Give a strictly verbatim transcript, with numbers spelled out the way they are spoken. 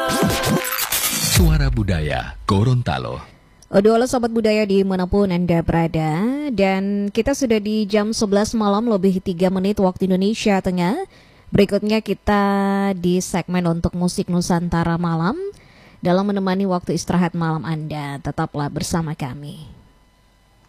Suara Budaya Gorontalo. Aduh, halo Sobat Budaya dimanapun Anda berada. Dan kita sudah di jam sebelas malam lebih tiga menit waktu Indonesia Tengah. Berikutnya kita di segmen untuk musik Nusantara malam. Dalam menemani waktu istirahat malam Anda, tetaplah bersama kami.